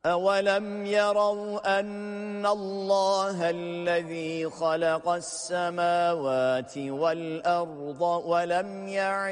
أَوَلَمْ يَرَوْا أَنَّ اللَّهَ الَّذِي خَلَقَ السَّمَاوَاتِ وَالْأَرْضَ وَلَمْ يَعْيَ